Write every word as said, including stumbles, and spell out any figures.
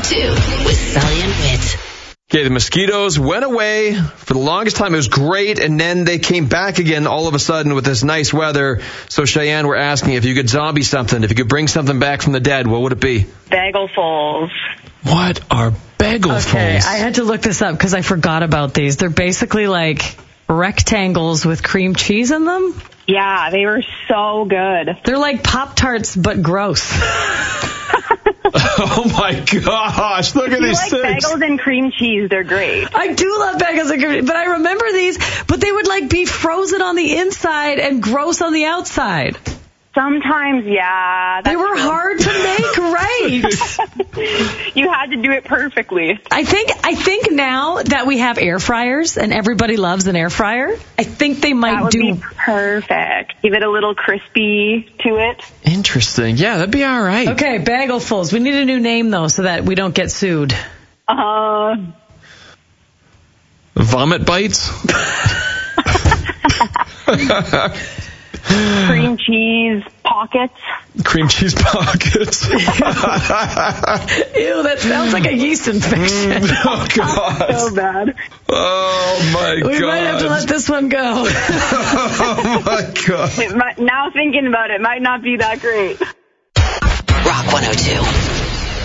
two with Sully and Whit. Okay, the mosquitoes went away for the longest time. It was great, and then they came back again all of a sudden with this nice weather. So, Cheyenne, we're asking if you could zombie something, if you could bring something back from the dead, what would it be? Bagelfuls. What are bagelfuls? Okay, I had to look this up because I forgot about these. They're basically like rectangles with cream cheese in them. Yeah, they were so good. They're like Pop-Tarts, but gross. Oh, my gosh. Look at you these like things. Bagels and cream cheese. They're great. I do love bagels and cream cheese, but I remember these, but they would like be frozen on the inside and gross on the outside. Sometimes, yeah. They were true. hard to make right. You had to do it perfectly. I think I think now that we have air fryers and everybody loves an air fryer, I think they might That would do be perfect. Give it a little crispy to it. Interesting. Yeah, that'd be all right. Okay, bagelfuls. We need a new name though so that we don't get sued. Uh, Vomit bites? cream cheese pockets. Cream cheese pockets. Ew, that sounds like a yeast infection. Oh, God. So bad. Oh, my We God. We might have to let this one go. Oh, my God. It might, now thinking about it, might not be that great. Rock one oh two.